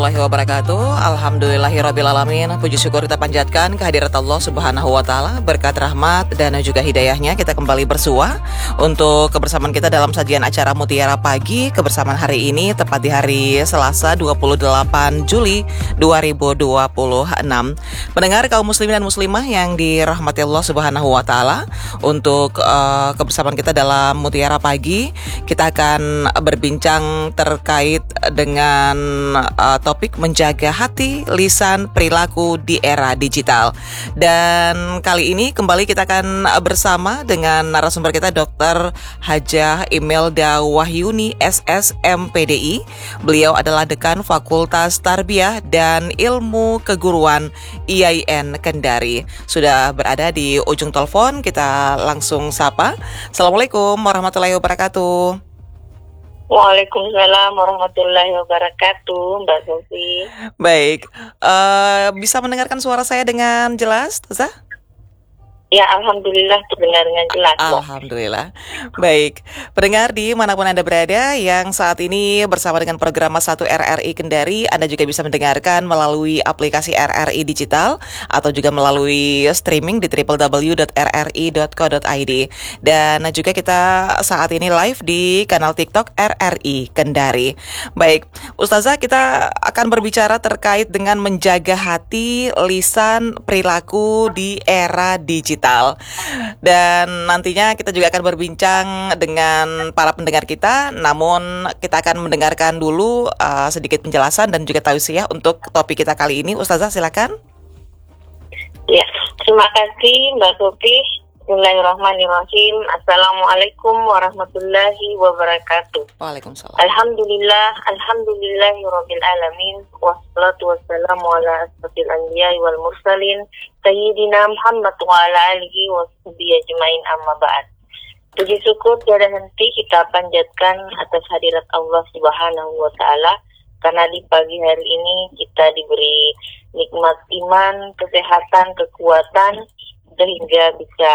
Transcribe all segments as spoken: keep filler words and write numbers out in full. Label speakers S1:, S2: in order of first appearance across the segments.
S1: Warahmatullahi wabarakatuh. Alhamdulillahirrabbilalamin. Puji syukur kita panjatkan kehadirat Allah subhanahu wa ta'ala. Berkat rahmat dan juga hidayahnya kita kembali bersua untuk kebersamaan kita dalam sajian acara Mutiara Pagi. Kebersamaan hari ini tepat di hari Selasa dua puluh delapan Juli dua ribu dua puluh enam. Pendengar kaum muslimin dan muslimah yang dirahmati Allah subhanahu wa ta'ala, untuk uh, kebersamaan kita dalam Mutiara Pagi, kita akan berbincang terkait dengan uh, topik menjaga hati, lisan, perilaku di era digital. Dan kali ini kembali kita akan bersama dengan narasumber kita, Dokter Hajah Imelda Wahyuni, S S M P D I. Beliau adalah Dekan Fakultas Tarbiyah dan Ilmu Keguruan I A I N Kendari. Sudah berada di ujung telepon, kita langsung sapa. Assalamualaikum warahmatullahi wabarakatuh.
S2: Waalaikumsalam warahmatullahi wabarakatuh, Mbak Sofi.
S1: Baik, uh, bisa mendengarkan suara saya dengan jelas, Tazah?
S2: Ya, alhamdulillah terdengar dengan jelas.
S1: Alhamdulillah. Baik, pendengar di manapun Anda berada yang saat ini bersama dengan program satu R R I Kendari, Anda juga bisa mendengarkan melalui aplikasi R R I Digital atau juga melalui streaming di w w w dot r r i dot co dot i d. Dan juga kita saat ini live di kanal TikTok R R I Kendari. Baik, Ustazah, kita akan berbicara terkait dengan menjaga hati, lisan, perilaku di era digital. Dan nantinya kita juga akan berbincang dengan para pendengar kita. Namun kita akan mendengarkan dulu uh, sedikit penjelasan dan juga tausiah untuk topik kita kali ini. Ustazah, silakan.
S2: Ya, terima kasih Mbak Sofi. Bismillahirrahmanirrahim. Assalamualaikum warahmatullahi wabarakatuh.
S1: Waalaikumsalam.
S2: Alhamdulillah, alhamdulillahirabbil alamin. Wassalatu wassalamu ala asrofil anbiya'i wal mursalin sayyidina Muhammad wa ala alihi wa sahbihi ajmain, amma ba'd. Puji syukur tiada henti kita panjatkan atas hadirat Allah Subhanahu wa taala, karena di pagi hari ini kita diberi nikmat iman, kesehatan, kekuatan, sehingga bisa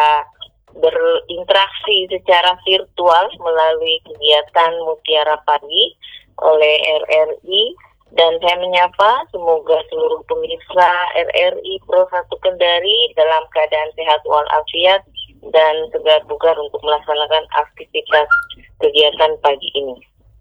S2: berinteraksi secara virtual melalui kegiatan Mutiara Pagi oleh R R I. Dan saya menyapa semoga seluruh pemirsa R R I Pro satu Kendari dalam keadaan sehat walafiat dan segar bugar untuk melaksanakan aktivitas kegiatan pagi ini.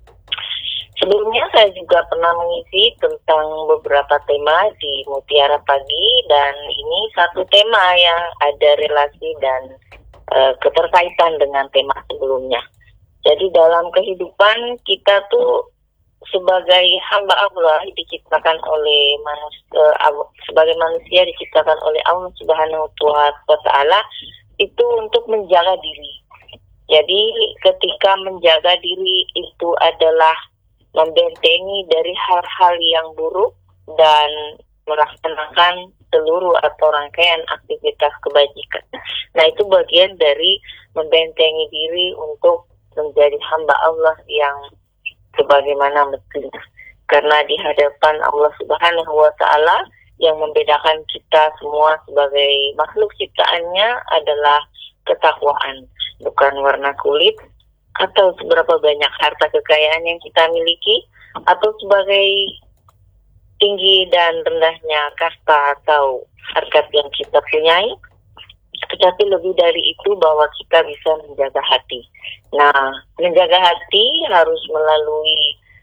S2: Sebelumnya saya juga pernah mengisi tentang beberapa tema di Mutiara Pagi, dan ini satu tema yang ada relasi dan e, keterkaitan dengan tema sebelumnya. Jadi dalam kehidupan kita tuh sebagai hamba Allah diciptakan oleh manusia, sebagai manusia diciptakan oleh Allah Subhanahu wa taala itu untuk menjaga diri. Jadi ketika menjaga diri itu adalah membentengi dari hal-hal yang buruk dan melaksanakan seluruh atau rangkaian aktivitas kebajikan. Nah, itu bagian dari membentengi diri untuk menjadi hamba Allah yang sebagaimana mestinya. Karena di hadapan Allah Subhanahu wa taala yang membedakan kita semua sebagai makhluk ciptaannya adalah ketakwaan, bukan warna kulit atau seberapa banyak harta kekayaan yang kita miliki, atau sebagai tinggi dan rendahnya kasta atau harkat yang kita punyai, tetapi lebih dari itu bahwa kita bisa menjaga hati. Nah, menjaga hati harus melalui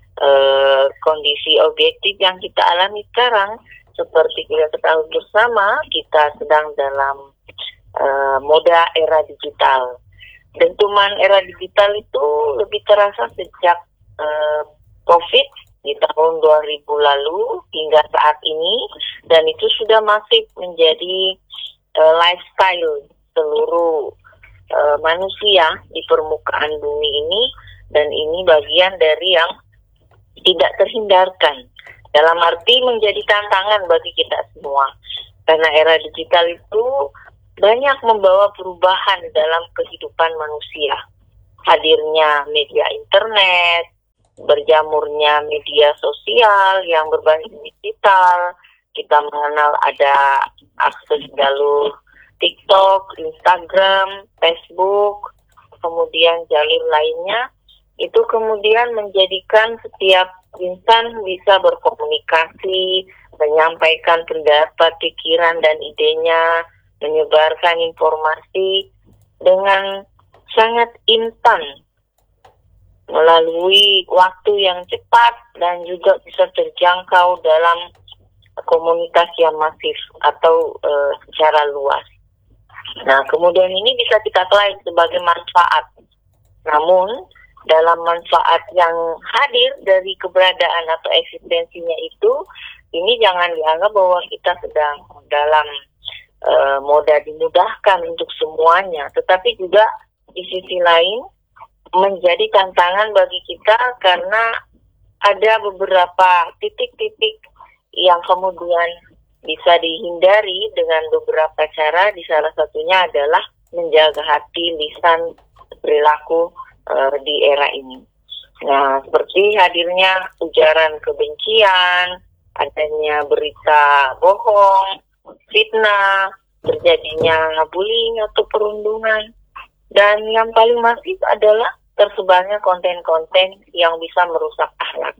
S2: uh, kondisi objektif yang kita alami sekarang. Seperti kita ketahui bersama, kita sedang dalam uh, moda era digital. Dentuman era digital itu lebih terasa sejak uh, COVID di tahun dua ribu lalu hingga saat ini, dan itu sudah masif menjadi uh, lifestyle seluruh uh, manusia di permukaan bumi ini, dan ini bagian dari yang tidak terhindarkan, dalam arti menjadi tantangan bagi kita semua, karena era digital itu banyak membawa perubahan dalam kehidupan manusia. Hadirnya media internet, berjamurnya media sosial yang berbasis digital, kita mengenal ada akses jalur TikTok, Instagram, Facebook, kemudian jalur lainnya, itu kemudian menjadikan setiap insan bisa berkomunikasi, menyampaikan pendapat, pikiran, dan idenya, menyebarkan informasi dengan sangat instan melalui waktu yang cepat dan juga bisa terjangkau dalam komunitas yang masif atau e, secara luas. Nah, kemudian ini bisa kita klaim sebagai manfaat. Namun, dalam manfaat yang hadir dari keberadaan atau eksistensinya itu, ini jangan dianggap bahwa kita sedang dalam e, moda dimudahkan untuk semuanya. Tetapi juga di sisi lain, menjadi tantangan bagi kita karena ada beberapa titik-titik yang kemudian bisa dihindari dengan beberapa cara. Di salah satunya adalah menjaga hati, lisan, perilaku uh, di era ini. Nah, seperti hadirnya ujaran kebencian, adanya berita bohong, fitnah, terjadinya bullying atau perundungan, dan yang paling masif adalah tersebarnya konten-konten yang bisa merusak akhlak.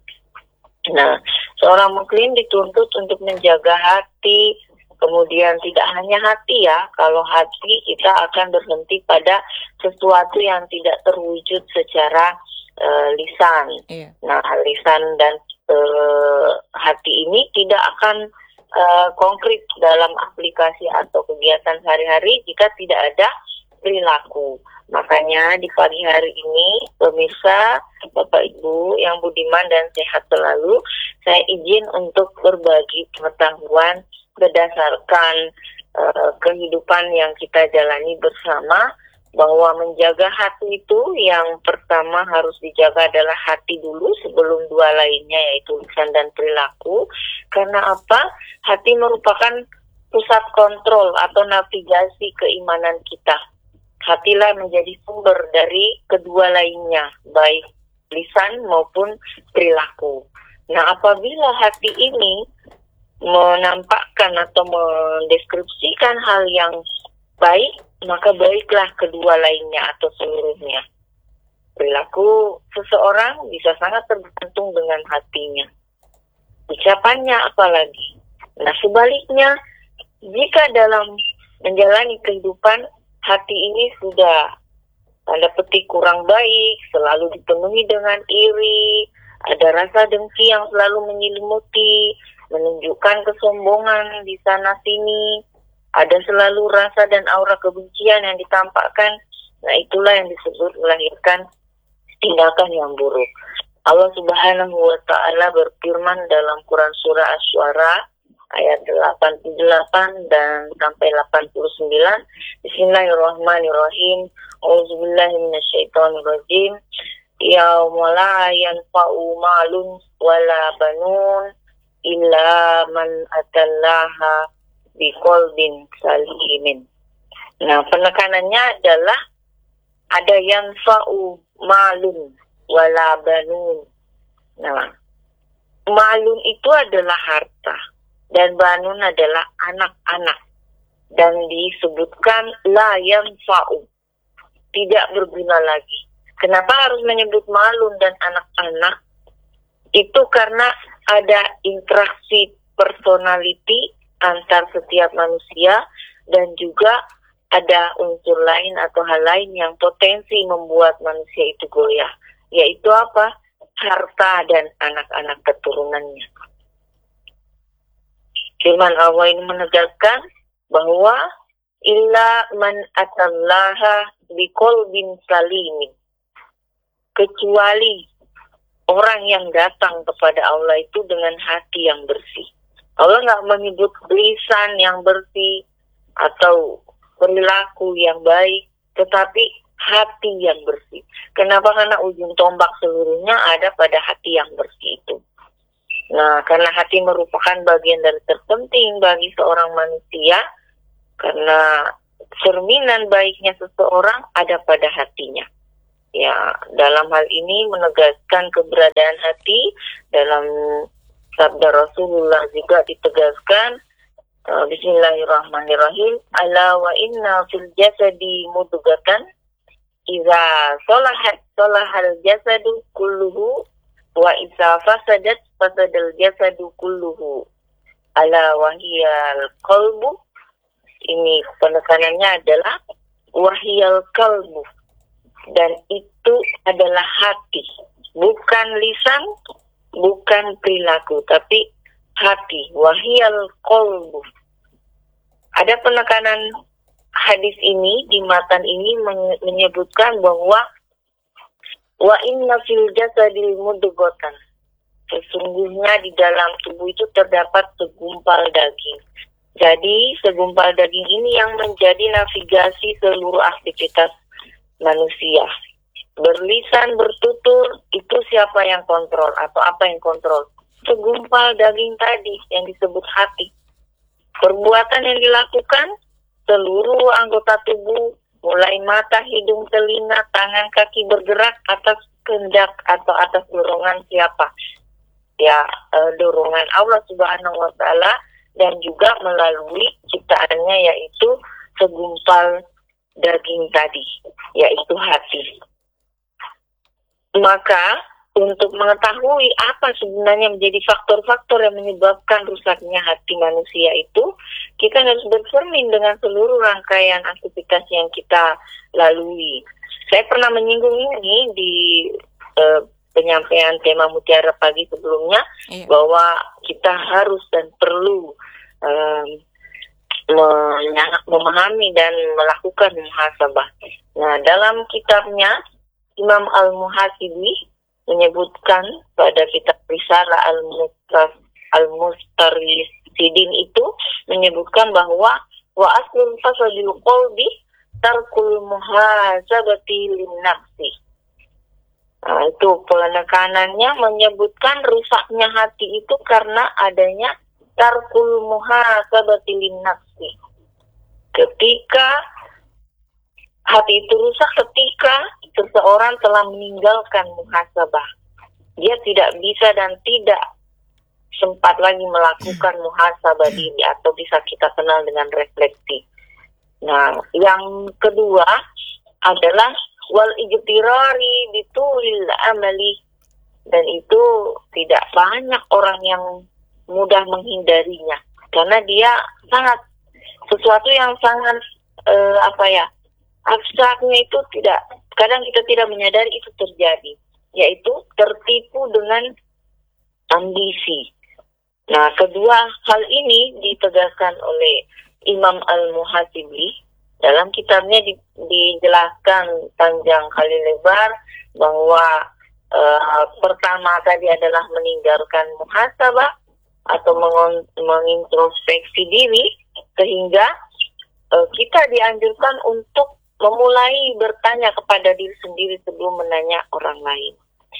S2: Nah, seorang muslim dituntut untuk menjaga hati, kemudian tidak hanya hati ya, kalau hati kita akan berhenti pada sesuatu yang tidak terwujud secara uh, lisan. Iya. Nah, lisan dan uh, hati ini tidak akan uh, konkret dalam aplikasi atau kegiatan sehari-hari jika tidak ada perilaku. Makanya di pagi hari ini, pemirsa, Bapak Ibu yang budiman dan sehat selalu, saya izin untuk berbagi pengetahuan berdasarkan uh, kehidupan yang kita jalani bersama, bahwa menjaga hati itu yang pertama harus dijaga adalah hati dulu sebelum dua lainnya, yaitu lisan dan perilaku. Karena apa? Hati merupakan pusat kontrol atau navigasi keimanan kita. Hatilah menjadi sumber dari kedua lainnya, baik lisan maupun perilaku. Nah, apabila hati ini menampakkan atau mendeskripsikan hal yang baik, maka baiklah kedua lainnya atau seluruhnya. Perilaku seseorang bisa sangat tergantung dengan hatinya. Ucapannya apalagi. Nah, sebaliknya, jika dalam menjalani kehidupan hati ini sudah tanda petik kurang baik, selalu dipenuhi dengan iri, ada rasa dengki yang selalu menyelimuti, menunjukkan kesombongan di sana sini, ada selalu rasa dan aura kebencian yang ditampakkan. Nah, itulah yang disebut melahirkan tindakan yang buruk. Allah Subhanahu wa Ta'ala berfirman dalam Quran surah Asy-Syu'ara ayat delapan puluh delapan dan sampai delapan puluh sembilan. Bismillahirrahmanirrahim. A'udzubillahi minasyaitonirrajim. Yauma la yanfa'u malun wala banun illa man atallaha biqalbin salimin. Nah, penekanannya adalah ada yanfa'u malun wala banun. Nah, malun itu adalah harta dan banun adalah anak-anak. Dan disebutkan la yanfa'u, tidak berguna lagi. Kenapa harus menyebut malun dan anak-anak? Itu karena ada interaksi personality antar setiap manusia dan juga ada unsur lain atau hal lain yang potensi membuat manusia itu goyah. Yaitu apa? Harta dan anak-anak keturunannya. Firman Allah ini menegaskan bahwa illa man atallaha biqalbin salimin, kecuali orang yang datang kepada Allah itu dengan hati yang bersih. Allah nggak menyebut lisan yang bersih atau perilaku yang baik, tetapi hati yang bersih. Kenapa? Karena ujung tombak seluruhnya ada pada hati yang bersih itu. Nah, karena hati merupakan bagian dari terpenting bagi seorang manusia, karena cerminan baiknya seseorang ada pada hatinya. Ya, dalam hal ini menegaskan keberadaan hati. Dalam sabda Rasulullah juga ditegaskan, uh, Bismillahirrahmanirrahim, ala wa inna fil jasadi mudghatan idza salahat salahal jasadu kulluhu Wa isa fasadat fasadal jasadu kulluhu ala wahiyal qalbu. Ini penekanannya adalah wahiyal qalbu, dan itu adalah hati, bukan lisan, bukan perilaku, tapi hati. Wahiyal qalbu. Ada penekanan hadis ini di matan ini menyebutkan bahwa wa inna fil jasadil mudghatan, sesungguhnya di dalam tubuh itu terdapat segumpal daging. Jadi segumpal daging ini yang menjadi navigasi seluruh aktivitas manusia. Berlisan, bertutur, itu siapa yang kontrol atau apa yang kontrol? Segumpal daging tadi yang disebut hati. Perbuatan yang dilakukan seluruh anggota tubuh, mulai mata, hidung, telinga, tangan, kaki bergerak atas kehendak atau atas dorongan siapa? Ya, e, dorongan Allah Subhanahu wa Ta'ala, dan juga melalui ciptaannya, yaitu segumpal daging tadi, yaitu hati. Maka untuk mengetahui apa sebenarnya menjadi faktor-faktor yang menyebabkan rusaknya hati manusia itu, kita harus bercermin dengan seluruh rangkaian aktivitas yang kita lalui. Saya pernah menyinggung ini di uh, penyampaian tema Mutiara Pagi sebelumnya, iya, bahwa kita harus dan perlu um, memahami dan melakukan muhasabah. Nah, dalam kitabnya Imam Al-Muhasibi menyebutkan pada kitab Risalah Al-Mustarsidin itu menyebutkan bahwa wa aslul fasadil qalbi tarkul muhasabati linnafsi. Nah, itu penekanannya menyebutkan rusaknya hati itu karena adanya tarkul muhasabati linnafsi. Ketika hati itu rusak ketika seseorang telah meninggalkan muhasabah. Dia tidak bisa dan tidak sempat lagi melakukan muhasabah diri, atau bisa kita kenal dengan refleksi. Nah, yang kedua adalah wal ijtirari bitulil amali, dan itu tidak banyak orang yang mudah menghindarinya karena dia sangat sesuatu yang sangat uh, apa ya abstraknya itu tidak, kadang kita tidak menyadari itu terjadi, yaitu tertipu dengan ambisi. Nah, kedua hal ini ditegaskan oleh Imam Al-Muhasibi dalam kitabnya. Di, dijelaskan panjang kali lebar bahwa uh, pertama tadi adalah meninggalkan muhasabah atau mengon, mengintrospeksi diri, sehingga uh, kita dianjurkan untuk memulai bertanya kepada diri sendiri sebelum menanya orang lain.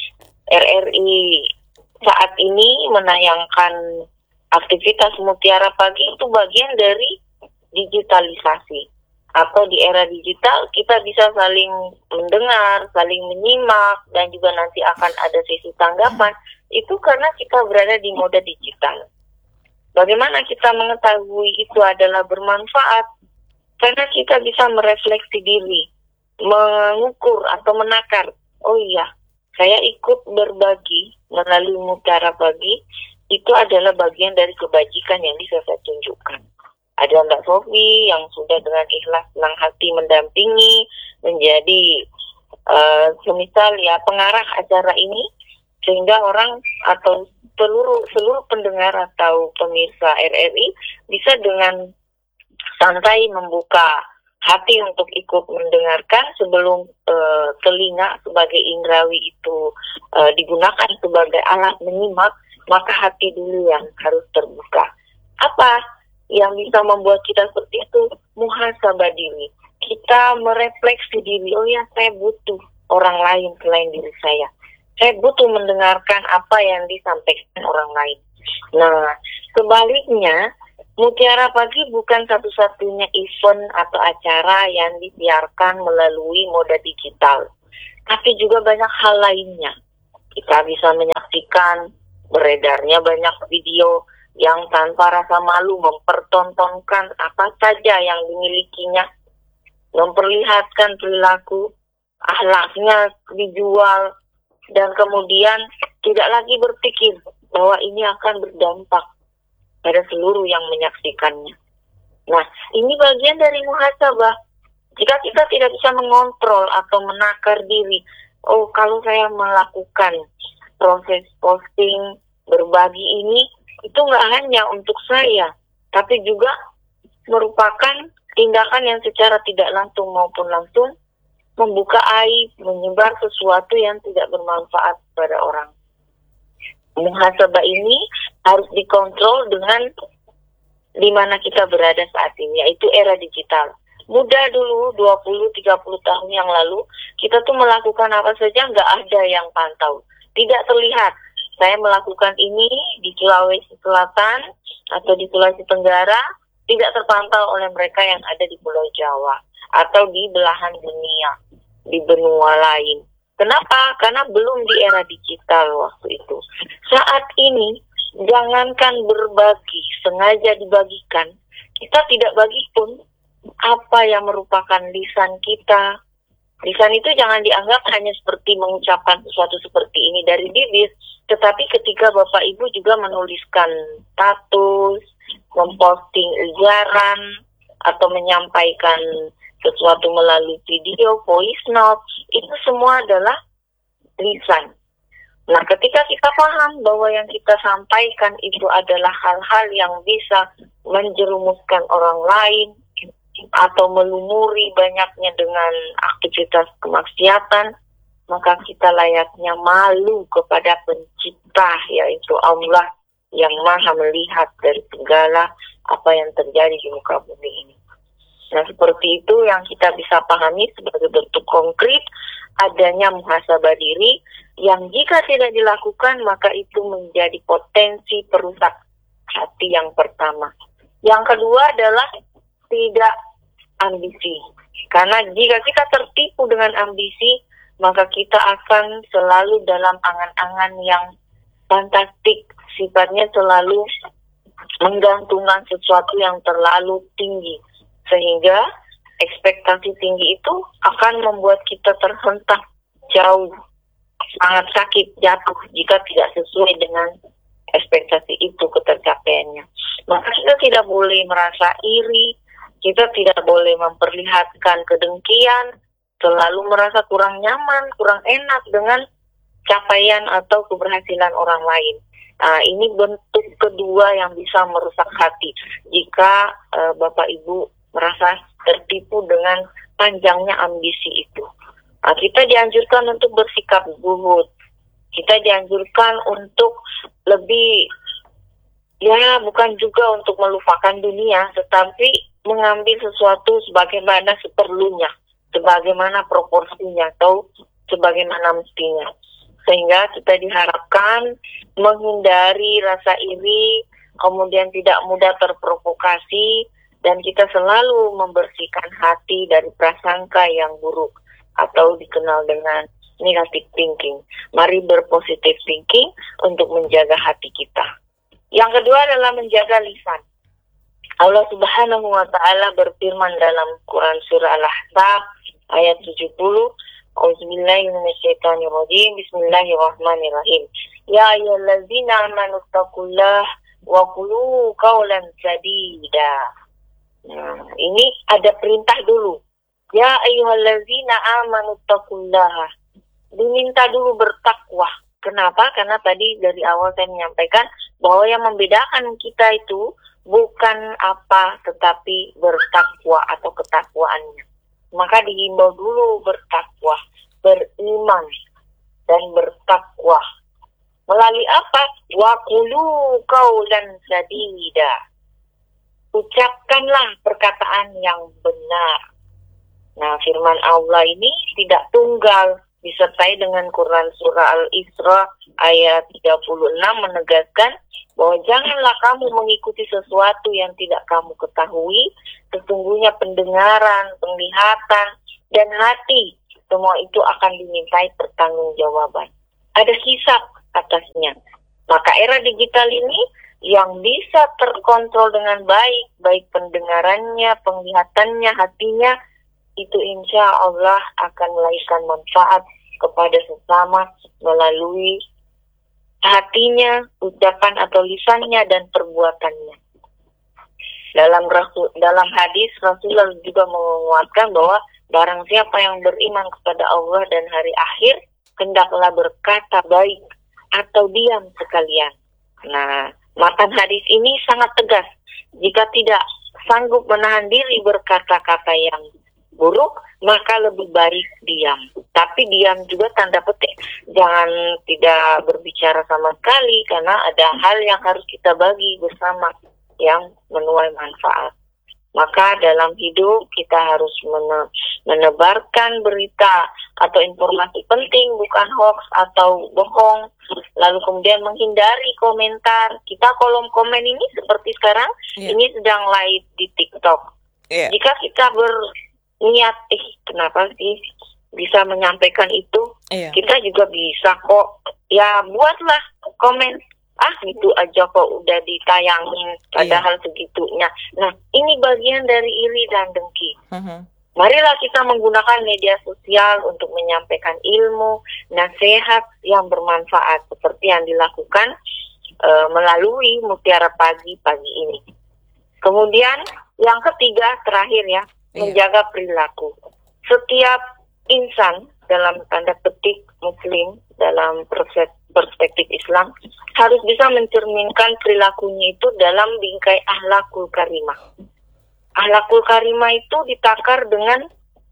S2: R R I saat ini menayangkan aktivitas Mutiara Pagi itu bagian dari digitalisasi. Atau di era digital kita bisa saling mendengar, saling menyimak, dan juga nanti akan ada sesi tanggapan. Itu karena kita berada di mode digital. Bagaimana kita mengetahui itu adalah bermanfaat? Karena kita bisa merefleksi diri, mengukur atau menakar. Oh iya, saya ikut berbagi melalui Mutiara Pagi, itu adalah bagian dari kebajikan yang bisa saya tunjukkan. Ada Mbak Sofi yang sudah dengan ikhlas senang hati mendampingi, menjadi uh, semisal ya pengarah acara ini, sehingga orang atau seluruh seluruh pendengar atau pemirsa R R I bisa dengan santai membuka hati untuk ikut mendengarkan sebelum uh, telinga sebagai indrawi itu uh, digunakan sebagai alat menyimak, maka hati dulu yang harus terbuka. Apa yang bisa membuat kita seperti itu? Muhasabah diri. Kita merefleksi diri, oh ya, saya butuh orang lain selain diri saya. Saya butuh mendengarkan apa yang disampaikan orang lain. Nah, sebaliknya, Mutiara Pagi bukan satu-satunya event atau acara yang disiarkan melalui moda digital, tapi juga banyak hal lainnya. Kita bisa menyaksikan beredarnya banyak video yang tanpa rasa malu mempertontonkan apa saja yang dimilikinya, memperlihatkan perilaku, akhlaknya dijual, dan kemudian tidak lagi berpikir bahwa ini akan berdampak pada seluruh yang menyaksikannya. Nah, ini bagian dari muhasabah. Jika kita tidak bisa mengontrol atau menakar diri, oh kalau saya melakukan proses posting, berbagi ini, itu nggak hanya untuk saya, tapi juga merupakan tindakan yang secara tidak langsung maupun langsung membuka aib, menyebar sesuatu yang tidak bermanfaat pada orang. Muhasabah ini harus dikontrol dengan di mana kita berada saat ini, yaitu era digital. Mudah dulu, dua puluh sampai tiga puluh tahun yang lalu, kita tuh melakukan apa saja nggak ada yang pantau. Tidak terlihat. Saya melakukan ini di Sulawesi Selatan atau di Sulawesi Tenggara, tidak terpantau oleh mereka yang ada di Pulau Jawa atau di belahan dunia, di benua lain. Kenapa? Karena belum di era digital waktu itu. Saat ini, jangankan berbagi, sengaja dibagikan, kita tidak bagi pun apa yang merupakan lisan kita. Lisan itu jangan dianggap hanya seperti mengucapkan sesuatu seperti ini dari bibir, tetapi ketika Bapak Ibu juga menuliskan status, memposting ujaran, atau menyampaikan sesuatu melalui video, voice note, itu semua adalah lisan. Nah, ketika kita paham bahwa yang kita sampaikan itu adalah hal-hal yang bisa menjerumuskan orang lain, atau melumuri banyaknya dengan aktivitas kemaksiatan, maka kita layaknya malu kepada pencipta, yaitu Allah yang maha melihat dari segala apa yang terjadi di muka bumi ini. Nah, seperti itu yang kita bisa pahami sebagai bentuk konkret adanya muhasabah diri yang jika tidak dilakukan maka itu menjadi potensi perusak hati yang pertama. Yang kedua adalah tidak ambisi. Karena jika kita tertipu dengan ambisi, maka kita akan selalu dalam angan-angan yang fantastik, sifatnya selalu menggantungkan sesuatu yang terlalu tinggi. Sehingga ekspektasi tinggi itu akan membuat kita terhentak jauh, sangat sakit, jatuh jika tidak sesuai dengan ekspektasi itu ketercapaiannya. Maka kita tidak boleh merasa iri, kita tidak boleh memperlihatkan kedengkian, selalu merasa kurang nyaman, kurang enak dengan capaian atau keberhasilan orang lain. Nah, ini bentuk kedua yang bisa merusak hati jika uh, Bapak Ibu merasa tertipu dengan panjangnya ambisi itu. Nah, kita dianjurkan untuk bersikap zuhud. Kita dianjurkan untuk lebih, ya bukan juga untuk melupakan dunia, tetapi mengambil sesuatu sebagaimana seperlunya, sebagaimana proporsinya atau sebagaimana mestinya. Sehingga kita diharapkan menghindari rasa iri, kemudian tidak mudah terprovokasi, dan kita selalu membersihkan hati dari prasangka yang buruk atau dikenal dengan negative thinking. Mari berpositive thinking untuk menjaga hati kita. Yang kedua adalah menjaga lisan. Allah Subhanahu wa taala berfirman dalam Quran surah Al-Ahzab ayat tujuh puluh, Auzubillahi minasyaitonirrajim, Bismillahirrahmanirrahim. Ya ayyuhallazina amanu taqullaha wa qulu qawlan sadida. Nah, ini ada perintah dulu. Ya ayyuhallazina amanu taqullaha. Diminta dulu bertakwa. Kenapa? Karena tadi dari awal saya menyampaikan bahwa yang membedakan kita itu bukan apa, tetapi bertakwa atau ketakwaannya. Maka dihimbau dulu bertakwa, beriman, dan bertakwa. Melalui apa? Wa qulu qawlan sadida. Ucapkanlah perkataan yang benar. Nah, firman Allah ini tidak tunggal, disertai dengan Quran surah Al-Isra ayat tiga puluh enam menegaskan bahwa janganlah kamu mengikuti sesuatu yang tidak kamu ketahui. Sesungguhnya pendengaran, penglihatan, dan hati, semua itu akan dimintai pertanggungjawaban. Ada hisab atasnya. Maka era digital ini yang bisa terkontrol dengan baik, baik pendengarannya, penglihatannya, hatinya, itu insya Allah akan melahirkan manfaat kepada sesama melalui hatinya, ucapan atau lisannya dan perbuatannya. Dalam rasul, dalam hadis Rasulullah juga menguatkan bahwa barang siapa yang beriman kepada Allah dan hari akhir, hendaklah berkata baik atau diam sekalian. Nah, matan hadis ini sangat tegas. Jika tidak sanggup menahan diri berkata-kata yang buruk, maka lebih baik diam. Tapi diam juga tanda petik. Jangan tidak berbicara sama sekali, karena ada hal yang harus kita bagi bersama yang menuai manfaat. Maka dalam hidup kita harus mene- menebarkan berita atau informasi penting, bukan hoax atau bohong. Lalu kemudian menghindari komentar. Kita kolom komen ini seperti sekarang, yeah. ini sedang live di TikTok. Yeah. Jika kita berniat, eh kenapa sih bisa menyampaikan itu? Yeah. Kita juga bisa kok. Ya buatlah komen. Ah gitu aja kok udah ditayangin padahal iya. segitunya. Nah ini bagian dari iri dan dengki. Uh-huh. Marilah kita menggunakan media sosial untuk menyampaikan ilmu, nasihat yang bermanfaat seperti yang dilakukan uh, melalui Mutiara Pagi pagi ini. Kemudian yang ketiga terakhir ya, iya. menjaga perilaku. Setiap insan dalam tanda petik Muslim dalam perspektif Islam harus bisa mencerminkan perilakunya itu dalam bingkai akhlakul karimah. Akhlakul karimah itu ditakar dengan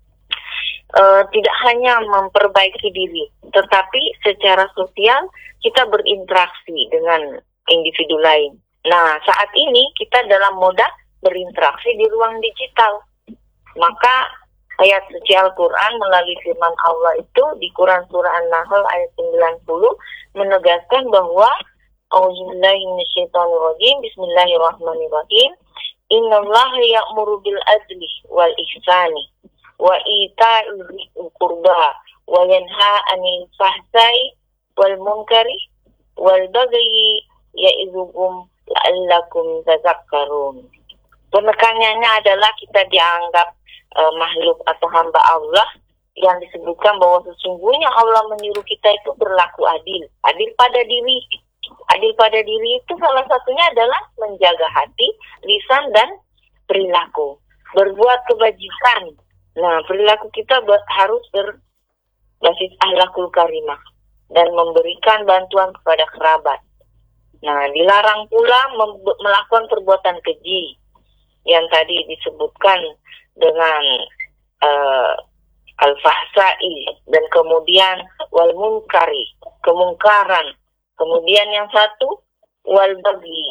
S2: uh, tidak hanya memperbaiki diri, tetapi secara sosial kita berinteraksi dengan individu lain. Nah, saat ini kita dalam moda berinteraksi di ruang digital. Maka ayat suci Al-Quran melalui firman Allah itu di Quran Surah An-Nahl ayat sembilan puluh menegaskan bahwa A'udzubillahi minasyaitonirrajim, Bismillahirrahmanirrahim. Innallaha ya'muru bil adli wal ihsani wa ita'il dzil qurba wa yanha 'anil fahsai wal munkari wal bagyi ya'izukum la'allakum tazakkarun. Penekanannya adalah kita dianggap Uh, makhluk atau hamba Allah yang disebutkan bahwa sesungguhnya Allah menyuruh kita itu berlaku adil. Adil pada diri. Adil pada diri itu salah satunya adalah menjaga hati, lisan, dan perilaku. Berbuat kebajikan. Nah, perilaku kita ber- harus berbasis akhlakul karimah dan memberikan bantuan kepada kerabat. Nah, dilarang pula mem- melakukan perbuatan keji yang tadi disebutkan dengan uh, al-fahsai dan kemudian wal munkari, kemungkaran. Kemudian yang satu wal baghi,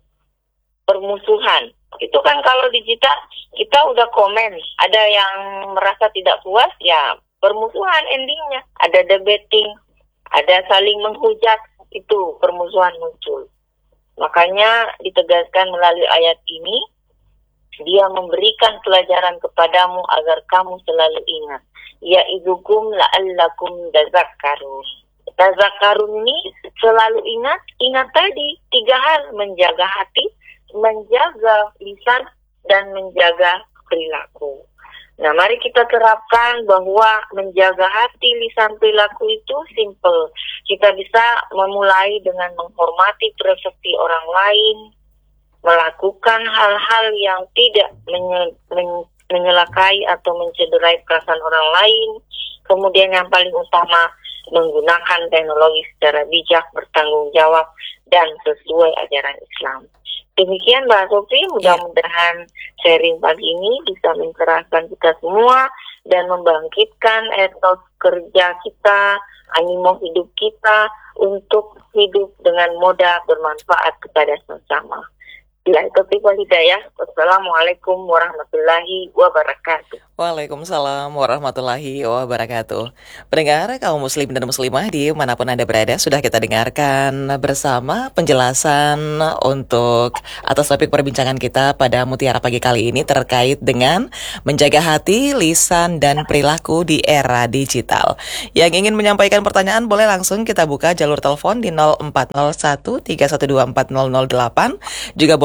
S2: permusuhan. Itu kan kalau digital kita udah komen, ada yang merasa tidak puas, ya permusuhan endingnya. Ada debating, ada saling menghujat, itu permusuhan muncul. Makanya ditegaskan melalui ayat ini, Dia memberikan pelajaran kepadamu agar kamu selalu ingat. Ya'idukum la'allakum tazakkarun. Tazakkarun ini selalu ingat, ingat tadi tiga hal: menjaga hati, menjaga lisan, dan menjaga perilaku. Nah, mari kita terapkan bahwa menjaga hati, lisan, perilaku itu simple. Kita bisa memulai dengan menghormati privasi orang lain, melakukan hal-hal yang tidak menye- men- menyelakai atau mencederai perasaan orang lain. Kemudian yang paling utama, menggunakan teknologi secara bijak, bertanggung jawab, dan sesuai ajaran Islam. Demikian Mbak Sofi, mudah-mudahan sharing pagi ini bisa mencerahkan kita semua dan membangkitkan etos kerja kita, animo hidup kita untuk hidup dengan moda bermanfaat kepada sesama. Bila taufiq wal hidayah. Wassalamualaikum warahmatullahi wabarakatuh.
S1: Waalaikumsalam warahmatullahi wabarakatuh. Pendengar kaum muslim dan muslimah di manapun Anda berada, sudah kita dengarkan bersama penjelasan untuk atas topik perbincangan kita pada Mutiara Pagi kali ini terkait dengan menjaga hati, lisan, dan perilaku di era digital. Yang ingin menyampaikan pertanyaan boleh langsung kita buka jalur telepon di nol empat nol satu tiga satu dua empat nol nol delapan. Juga boleh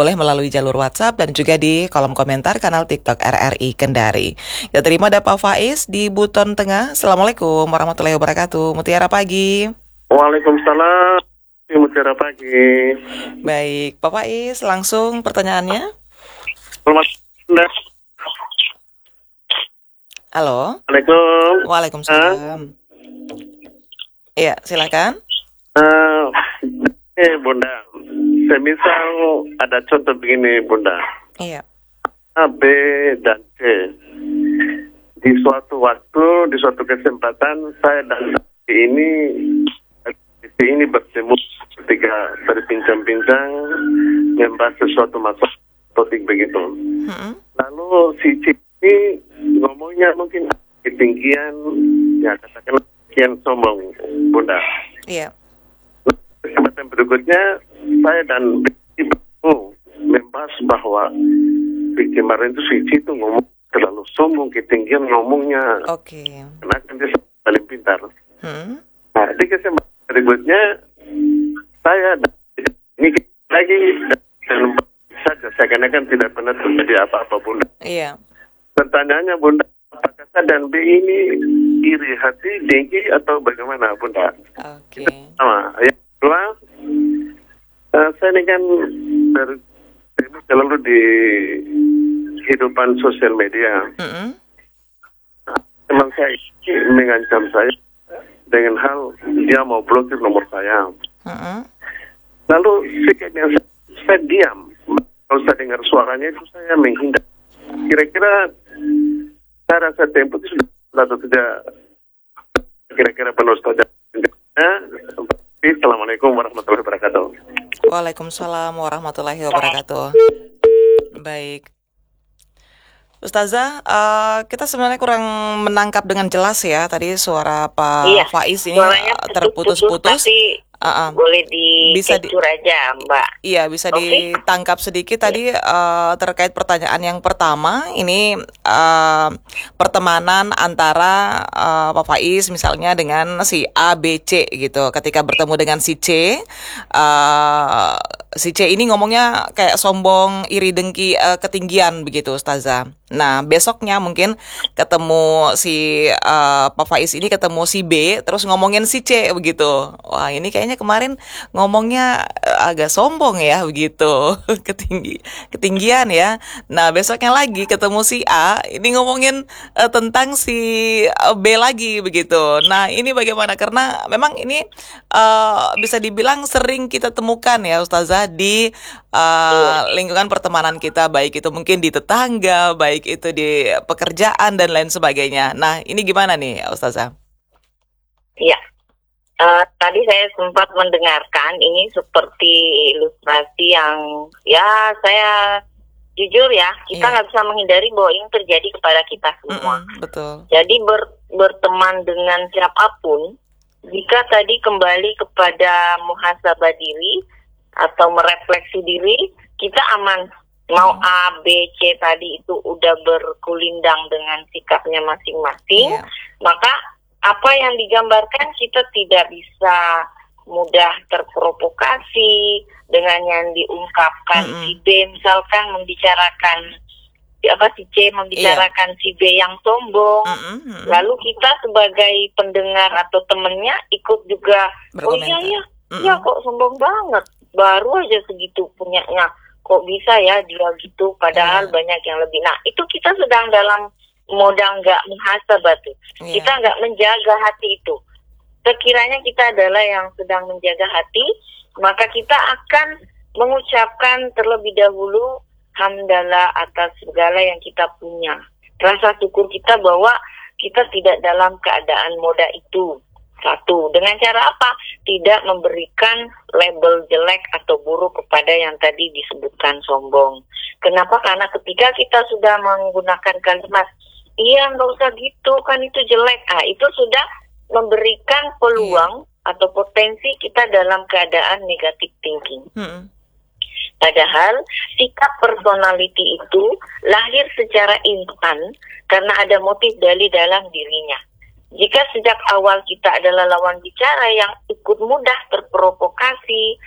S1: boleh melalui jalur WhatsApp dan juga di kolom komentar kanal TikTok R R I Kendari. Kita terima ada Pak Faiz di Buton Tengah. Assalamualaikum warahmatullahi wabarakatuh. Mutiara pagi.
S3: Waalaikumsalam. Mutiara pagi.
S1: Baik, Pak Faiz, langsung pertanyaannya.
S3: Selamat.
S1: Halo.
S3: Assalamualaikum.
S1: Waalaikumsalam. Iya, silakan.
S3: Uh, eh, Bunda, semisal ada contoh begini, Bunda.
S1: Iya.
S3: A, B, dan C. Di suatu waktu, di suatu kesempatan, saya dan C ini, C ini bertemu ketika berbincang-bincang membahas sesuatu masalah topik begitu. Mm-hmm. Lalu si C ini ngomongnya mungkin ketinggian, ya katakanlah sekian sombong, Bunda.
S1: Iya.
S3: Kesempatan berikutnya, saya dan Vicky bertemu membahas bahwa Vicky kemarin itu Vicky itu ngomong terlalu sombong, ketinggian ngomongnya.
S1: Oke. Okay.
S3: Karena kan dia paling pintar.
S1: Hmm.
S3: Nah, di kesempatan berikutnya, saya dan ini lagi dan saja, seakan-akan tidak pernah terjadi apa-apa, Bunda.
S1: Iya.
S3: Pertanyaannya, Bunda, apakah saya dan B ini iri hati, dengki, atau bagaimana, Bunda?
S1: Oke. Okay.
S3: Sama. Yang kedua, uh, saya ini kan ber, selalu di kehidupan sosial media. Mm-hmm. Nah, teman saya ini mengancam saya dengan hal dia mau blokir nomor saya. Mm-hmm. Lalu sikapnya saya, saya diam. Kalau saya dengar suaranya itu saya menghindar. Kira-kira saya rasa tempo itu sudah atau tidak, kira-kira penuh saja. Assalamualaikum warahmatullahi wabarakatuh.
S1: Waalaikumsalam warahmatullahi wabarakatuh. Baik, Ustazah, uh, kita sebenarnya kurang menangkap dengan jelas ya tadi suara Pak
S2: iya,
S1: Faiz ini terputus-putus.
S2: Uh-uh. Boleh di
S1: bisa di,
S2: aja, Mbak.
S1: Iya, bisa okay. ditangkap sedikit tadi uh, terkait pertanyaan yang pertama. Ini uh, pertemanan antara uh, Pak Faiz misalnya dengan si A, B, C gitu. Ketika bertemu dengan si C, uh, si C ini ngomongnya kayak sombong, iri dengki, uh, ketinggian begitu, Ustazah. Nah, besoknya mungkin ketemu si uh, Pak Faiz ini ketemu si B, terus ngomongin si C begitu. Wah, ini kayaknya kemarin ngomongnya agak sombong ya begitu, ketinggi ketinggian ya. Nah, besoknya lagi ketemu si A, ini ngomongin uh, tentang si B lagi begitu. Nah, ini bagaimana? Karena memang ini uh, bisa dibilang sering kita temukan ya, Ustazah, di uh, lingkungan pertemanan kita, baik itu mungkin di tetangga, baik itu di pekerjaan dan lain sebagainya. Nah, ini gimana nih, Ustazah?
S2: Iya. Uh, tadi saya sempat mendengarkan ini seperti ilustrasi yang ya saya jujur ya kita nggak yeah. bisa menghindari bahwa ini terjadi kepada kita semua.
S1: Mm-mm, betul.
S2: Jadi ber, berteman dengan siapapun, jika tadi kembali kepada muhasabah diri atau merefleksi diri, kita aman. Mau mm. A, B, C tadi itu udah berkulindang dengan sikapnya masing-masing, yeah. maka apa yang digambarkan kita tidak bisa mudah terprovokasi dengan yang diungkapkan mm-hmm. si B misalkan membicarakan apa si C membicarakan yeah. si B yang sombong, mm-hmm. lalu kita sebagai pendengar atau temennya ikut juga oh iya ya mm-hmm. ya kok sombong banget, baru aja segitu punyanya, kok bisa ya dia gitu padahal yeah. banyak yang lebih. Nah, itu kita sedang dalam modal nggak muhasabah tuh, yeah. kita nggak menjaga hati itu. Sekiranya kita adalah yang sedang menjaga hati, maka kita akan mengucapkan terlebih dahulu hamdalah atas segala yang kita punya. Rasa syukur kita bahwa kita tidak dalam keadaan moda itu. Satu, dengan cara apa? Tidak memberikan label jelek atau buruk kepada yang tadi disebutkan sombong. Kenapa? Karena ketika kita sudah menggunakan kalimat iya, nggak usah gitu, kan itu jelek. Ah, itu sudah memberikan peluang yeah. atau potensi kita dalam keadaan negatif thinking. Hmm. Padahal sikap personality itu lahir secara instan karena ada motif dari dalam dirinya. Jika sejak awal kita adalah lawan bicara yang ikut mudah terprovokasi,